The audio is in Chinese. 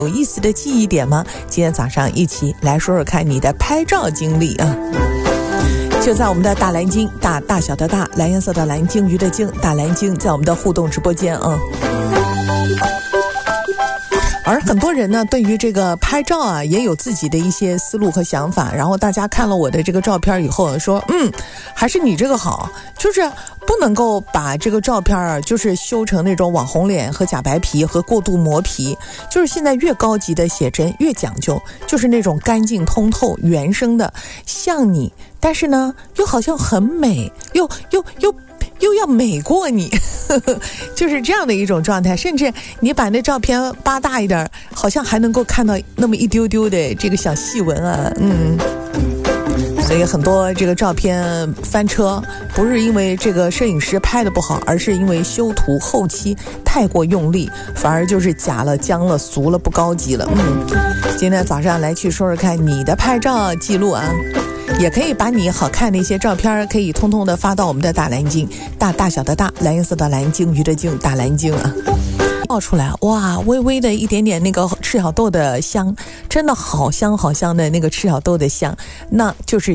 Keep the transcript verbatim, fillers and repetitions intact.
有意思的记忆点吗？今天早上一起来说说看你的拍照经历啊！就在我们的大蓝鲸，大大小的大，蓝颜色的蓝，鲸鱼的鲸，大蓝鲸，在我们的互动直播间啊。而很多人呢，对于这个拍照啊，也有自己的一些思路和想法。然后大家看了我的这个照片以后说，嗯，还是你这个好，就是不能够把这个照片啊，就是修成那种网红脸和假白皮和过度磨皮。就是现在越高级的写真越讲究，就是那种干净通透、原生的，像你，但是呢，又好像很美，又又又。又要美过你，呵呵，就是这样的一种状态。甚至你把那照片扒大一点，好像还能够看到那么一丢丢的这个小细纹啊，嗯。所以很多这个照片翻车，不是因为这个摄影师拍的不好，而是因为修图后期太过用力，反而就是假了、僵了、俗了、不高级了。嗯，今天早上来去说说看你的拍照记录啊。也可以把你好看的一些照片可以通通的发到我们的大蓝鲸，大大小的大，蓝颜色的蓝，鲸鱼的鲸，大蓝鲸啊，爆出来，哇，微微的一点点那个赤小豆的香，真的好香好香的那个赤小豆的香，那就是